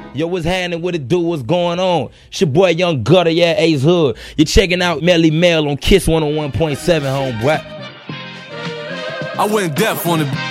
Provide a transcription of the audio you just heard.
Yo, what's happening? What it do? What's going on? It's your boy Young Gutter, yeah, Ace Hood. You're checking out Melly Mel on Kiss 101.7, homeboy. I went deaf on the